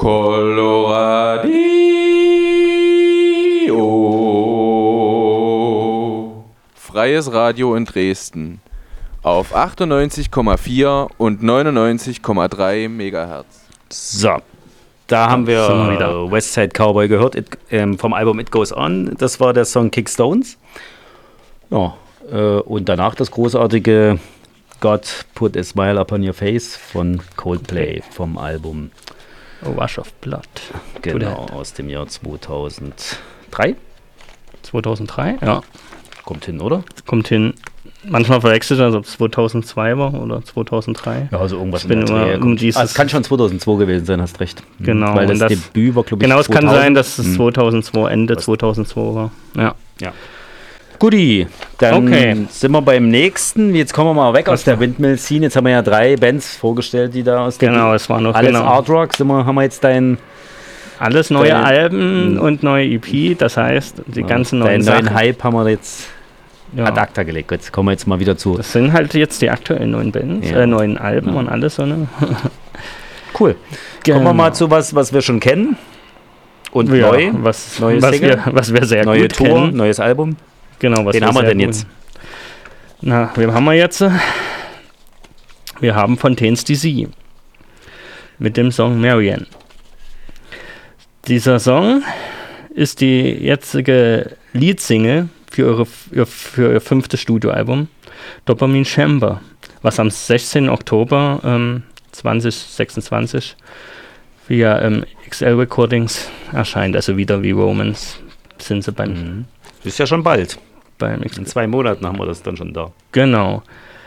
Coloradio. Freies Radio in Dresden auf 98,4 und 99,3 Megahertz. So, da haben wir Westside Cowboy gehört vom Album It Goes On. Das war der Song Kick Stones. Ja, und danach das großartige God Put a Smile Upon Your Face von Coldplay vom Album A Rush of Blood. Genau, aus dem Jahr 2003. 2003, ja. Kommt hin, oder? Kommt hin. Manchmal verwechselt es, ob es 2002 war oder 2003. Ja, also irgendwas. Ich bin immer es kann schon 2002 gewesen sein, hast recht. Genau. Weil das Debüt war, glaube ich, genau, es 2000. kann sein, dass es 2002, Ende 2002 war. Ja. Guti, dann sind wir beim nächsten. Jetzt kommen wir mal weg aus der Windmill-Scene. Jetzt haben wir ja 3 Bands vorgestellt, die da aus der... Genau, es war noch... Alles Art Rock, haben wir jetzt alles neue Alben und neue EP, das heißt, die ganzen neuen Sachen. Neuen Hype haben wir jetzt ad acta gelegt. Jetzt kommen wir jetzt mal wieder zu. Das sind halt jetzt die aktuellen neuen Bands, neuen Alben und alles so, ne? Cool. Genau. Kommen wir mal zu was wir schon kennen. Und neu, was wir sehr neue gut Tour, kennen. neues Album. Genau, was den haben wir denn jetzt? Na, wen haben wir jetzt? Wir haben Fontaines DC mit dem Song Marianne. Dieser Song ist die jetzige Leadsingle für ihr 5. Studioalbum Dopamine Chamber, was am 16. Oktober 2026 via XL Recordings erscheint, also wieder wie Romance sind sie beim... Ist ja schon bald. In 2 Monaten haben wir das dann schon da. Genau.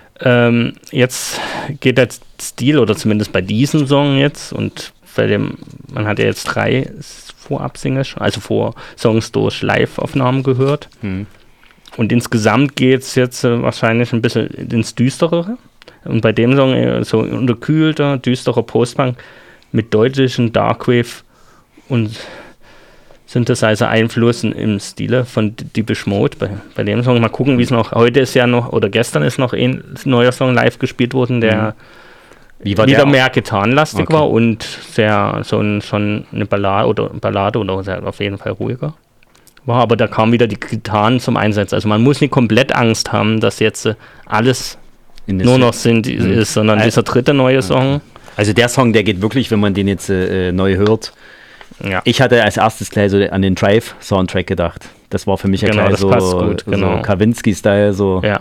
Jetzt geht der Stil, oder zumindest bei diesem Song jetzt, und man hat ja jetzt 3 Vorab-Singles, also Vorsongs durch Live-Aufnahmen gehört. Und insgesamt geht es jetzt wahrscheinlich ein bisschen ins Düsterere. Und bei dem Song so unterkühlter, düsterer Postpunk mit deutlichen Darkwave und Synthesizer-Einflüssen im Stile von Depeche Mode. Bei dem Song mal gucken, wie es noch, heute ist ja noch, oder gestern ist noch ein neuer Song live gespielt worden, der wieder mehr gitarrenlastig war und schon eine Ballade oder auf jeden Fall ruhiger war, aber da kamen wieder die Gitarren zum Einsatz. Also man muss nicht komplett Angst haben, dass jetzt alles nur noch ist, sondern dieser dritte neue Song. Also der Song, der geht wirklich, wenn man den jetzt neu hört. Ja. Ich hatte als erstes gleich so an den Drive-Soundtrack gedacht. Das war für mich ja gleich so Kavinsky-Style. So. Ja.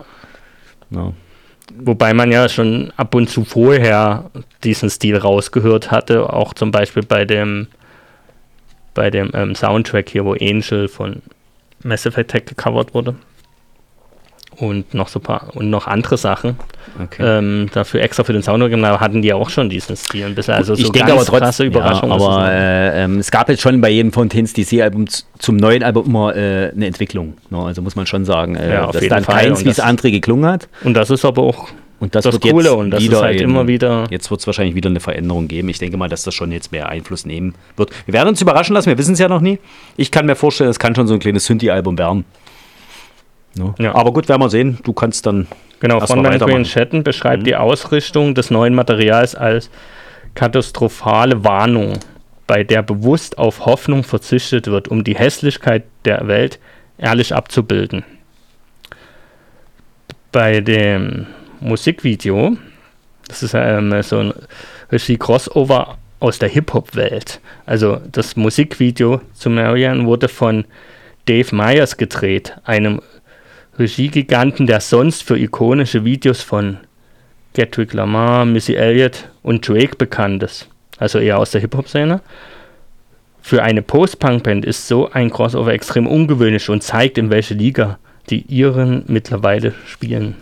Wobei man ja schon ab und zu vorher diesen Stil rausgehört hatte, auch zum Beispiel bei dem Soundtrack hier, wo Angel von Massive Attack gecovert wurde. Und noch noch andere Sachen. Okay. Dafür extra für den Soundtrack hatten die auch schon diesen Stil ein bisschen. Also ich so denke ganz aber trotzdem, krasse Überraschung. Aber es gab jetzt schon bei jedem Fontaines DC-Album zum neuen Album immer eine Entwicklung. No? Also muss man schon sagen, dass dann keins wie das andere geklungen hat. Und das ist aber auch das Coole. Und das ist halt immer wieder... Jetzt wird es wahrscheinlich wieder eine Veränderung geben. Ich denke mal, dass das schon jetzt mehr Einfluss nehmen wird. Wir werden uns überraschen lassen, wir wissen es ja noch nie. Ich kann mir vorstellen, es kann schon so ein kleines Synthie-Album werden. No. Ja. Aber gut, werden wir sehen. Du kannst dann. Genau, von den Green Chatten beschreibt die Ausrichtung des neuen Materials als katastrophale Warnung, bei der bewusst auf Hoffnung verzichtet wird, um die Hässlichkeit der Welt ehrlich abzubilden. Bei dem Musikvideo, das ist so ein Regie-Crossover aus der Hip-Hop-Welt. Also das Musikvideo zu Marianne wurde von Dave Meyers gedreht, einem Regiegiganten, der sonst für ikonische Videos von Kendrick Lamar, Missy Elliott und Drake bekannt ist. Also eher aus der Hip-Hop-Szene. Für eine Post-Punk-Band ist so ein Crossover extrem ungewöhnlich und zeigt, in welche Liga die Iren mittlerweile spielen.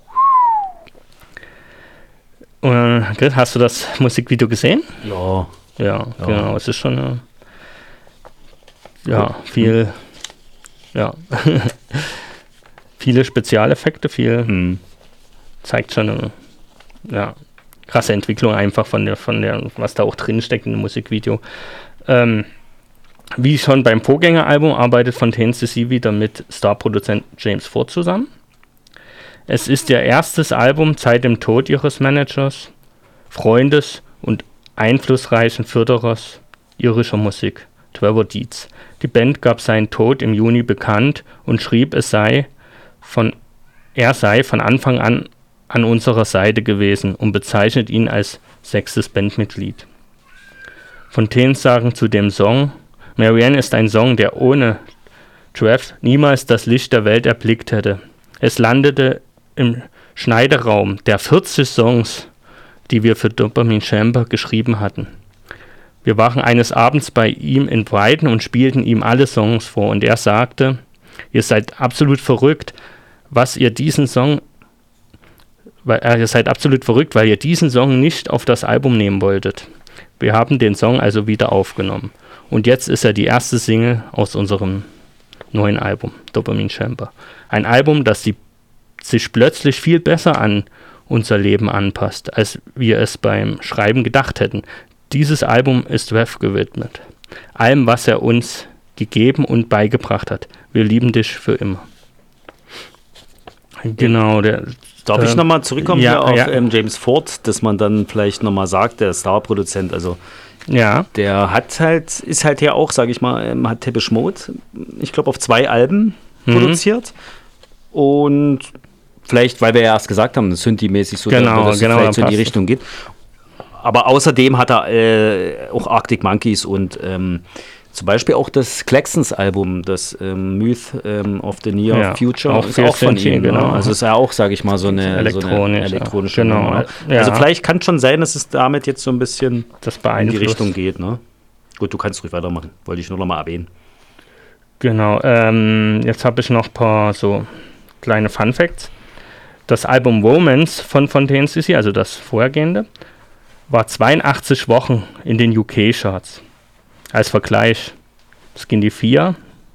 Grit, hast du das Musikvideo gesehen? Ja. Ja, genau. Es ist schon viel... Ja. Viele Spezialeffekte, zeigt schon eine krasse Entwicklung einfach von der, was da auch drin steckt in dem Musikvideo. Wie schon beim Vorgängeralbum arbeitet Fontaines DC wieder mit Starproduzent James Ford zusammen. Es ist ihr erstes Album seit dem Tod ihres Managers, Freundes und einflussreichen Förderers irischer Musik, Trevor Dietz. Die Band gab seinen Tod im Juni bekannt und schrieb, er sei von Anfang an unserer Seite gewesen und bezeichnet ihn als 6. Bandmitglied. Fontaines sagen zu dem Song: Marianne ist ein Song, der ohne Trev niemals das Licht der Welt erblickt hätte. Es landete im Schneideraum der 40 Songs, die wir für Dopamine Chamber geschrieben hatten. Wir waren eines Abends bei ihm in Brighton und spielten ihm alle Songs vor und er sagte: Ihr seid absolut verrückt, weil ihr diesen Song nicht auf das Album nehmen wolltet. Wir haben den Song also wieder aufgenommen. Und jetzt ist er die erste Single aus unserem neuen Album, Dopamine Chamber. Ein Album, das sich plötzlich viel besser an unser Leben anpasst, als wir es beim Schreiben gedacht hätten. Dieses Album ist Rev gewidmet. Allem, was er uns gegeben und beigebracht hat. Wir lieben dich für immer. Genau. Darf ich nochmal zurückkommen auf James Ford, dass man dann vielleicht nochmal sagt, der Star-Produzent, also der ist halt ja auch, sage ich mal, hat Depeche Mode, ich glaube, auf 2 Alben produziert und vielleicht, weil wir ja erst gesagt haben, Synthie-mäßig so, dass es vielleicht so in die Richtung geht. Aber außerdem hat er auch Arctic Monkeys und zum Beispiel auch das Claxons-Album, das Myth of the Near Future, auch ist auch von ihm. Genau. Also ist ja auch, sage ich mal, so eine elektronische Nummer. Ja. Also vielleicht kann es schon sein, dass es damit jetzt so ein bisschen in die Richtung geht. Ne? Gut, du kannst ruhig weitermachen. Wollte ich nur noch mal erwähnen. Genau. Jetzt habe ich noch ein paar so kleine Fun-Facts. Das Album Romance von Fontaines DC, also das vorhergehende, war 82 Wochen in den UK-Charts. Als Vergleich, Skinny 4,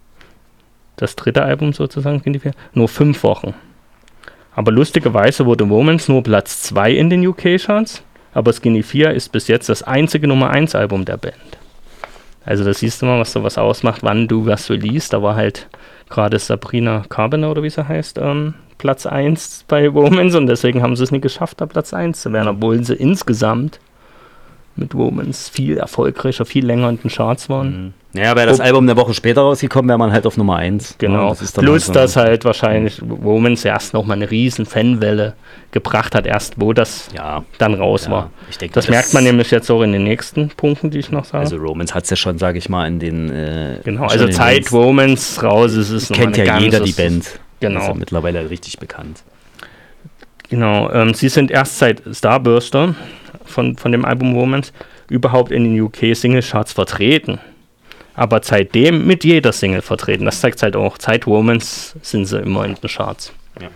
das dritte Album sozusagen, Skinny 4, nur 5 Wochen. Aber lustigerweise wurde Romance nur Platz 2 in den UK-Charts, aber Skinny 4 ist bis jetzt das einzige Nummer 1 Album der Band. Also da siehst du mal, was sowas ausmacht, wann du was releast. Da war halt gerade Sabrina Carpenter, oder wie sie heißt, Platz 1 bei Romance und deswegen haben sie es nicht geschafft, da Platz 1 zu werden, obwohl sie insgesamt mit Romance viel erfolgreicher, viel länger in den Charts waren. Naja, wäre das Album eine Woche später rausgekommen, wäre man halt auf Nummer 1. Genau, das ist plus dass halt wahrscheinlich Romance erst nochmal eine riesen Fanwelle gebracht hat, erst wo das dann raus war. Ich denke, das merkt man nämlich jetzt auch in den nächsten Punkten, die ich noch sage. Also Romance hat es ja schon, sage ich mal, in den... also Zeit Romance raus ist es noch kennt ja jeder die Band. Genau. Ist ja mittlerweile richtig bekannt. Genau, sie sind erst seit Starburster von dem Album Romance überhaupt in den UK-Single-Charts vertreten. Aber seitdem mit jeder Single vertreten. Das zeigt halt auch, seit Romance sind sie immer in den Charts. Ja.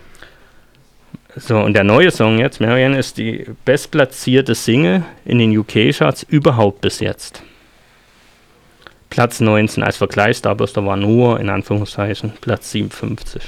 So, und der neue Song jetzt, Marianne, ist die bestplatzierte Single in den UK-Charts überhaupt bis jetzt. Platz 19 als Vergleich, Starburster war nur, in Anführungszeichen, Platz 57.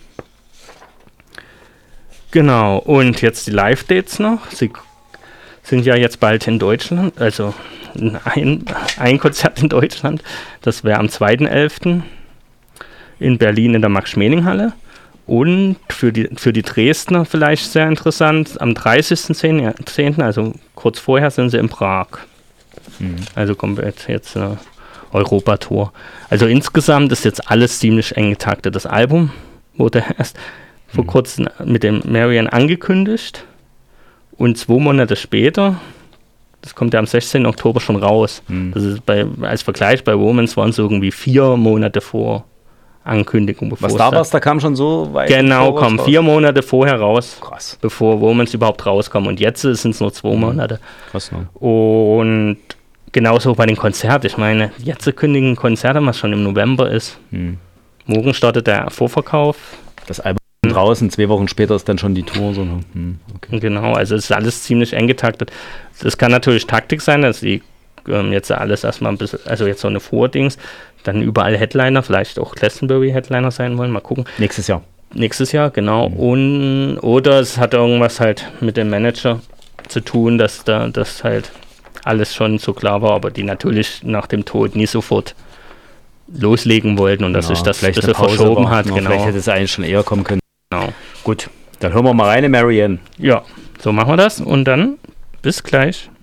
Genau, und jetzt die Live-Dates noch. Sie sind ja jetzt bald in Deutschland, also ein Konzert in Deutschland. Das wäre am 2.11. in Berlin in der Max-Schmeling-Halle. Und für die Dresdner vielleicht sehr interessant, am 30.10., also kurz vorher, sind sie in Prag. Also komplett jetzt eine Europa-Tour. Also insgesamt ist jetzt alles ziemlich eng getaktet. Das Album wurde erst vor kurzem mit dem Marianne angekündigt. Und 2 Monate später, das kommt ja am 16. Oktober schon raus. Das ist als Vergleich bei Romance waren es irgendwie 4 Monate vor Ankündigung. Was da war, da kam schon so weit. Genau, kam 4 Monate vorher raus. Krass. Bevor Romance überhaupt rauskam. Und jetzt sind es nur 2 Monate. Krass, ne? Und genauso bei den Konzerten. Ich meine, jetzt kündigen Konzerte, was schon im November ist. Morgen startet der Vorverkauf. Das Album draußen, 2 Wochen später ist dann schon die Tour. So, okay. Genau, also es ist alles ziemlich eng getaktet. Das kann natürlich Taktik sein, dass die jetzt alles erstmal ein bisschen, also jetzt so eine Vordings, dann überall Headliner, vielleicht auch Glastonbury-Headliner sein wollen, mal gucken. Nächstes Jahr, genau. Oder es hat irgendwas halt mit dem Manager zu tun, dass da das halt alles schon so klar war, aber die natürlich nach dem Tod nie sofort loslegen wollten und dass sich das ein bisschen verschoben hat. Genau. Vielleicht hätte es eigentlich schon eher kommen können. Genau. Gut, dann hören wir mal rein, Marianne. Ja, so machen wir das und dann bis gleich.